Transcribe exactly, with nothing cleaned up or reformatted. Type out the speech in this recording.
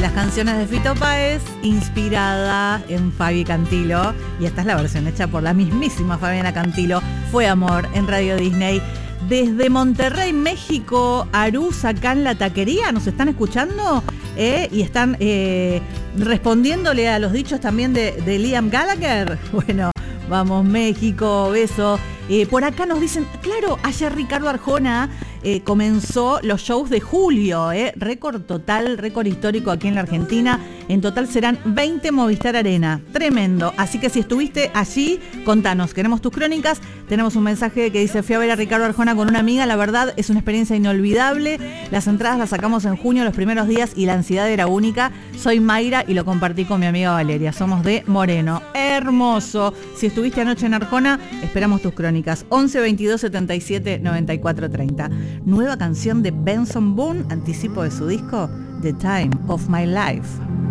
las canciones de Fito Páez, inspirada en Fabi Cantilo. Y esta es la versión hecha por la mismísima Fabiana Cantilo. Fue Amor en Radio Disney. Desde Monterrey, México, Arús, acá en la taquería, ¿nos están escuchando? Eh, y están eh, respondiéndole a los dichos también de, de Liam Gallagher. Bueno, vamos México, beso. Eh, por acá nos dicen, claro, ayer Ricardo Arjona eh, comenzó los shows de julio, eh, récord total, récord histórico aquí en la Argentina. En total serán veinte Movistar Arena, tremendo. Así que si estuviste allí, contanos, queremos tus crónicas. Tenemos un mensaje que dice, fui a ver a Ricardo Arjona con una amiga, la verdad es una experiencia inolvidable. Las entradas las sacamos en junio, los primeros días, y la ansiedad era única. Soy Mayra y lo compartí con mi amiga Valeria, somos de Moreno. Hermoso. Si estuviste anoche en Arjona, esperamos tus crónicas. once veintidós setenta y siete noventa y cuatro treinta. Nueva canción de Benson Boone, anticipo de su disco The Time of My Life.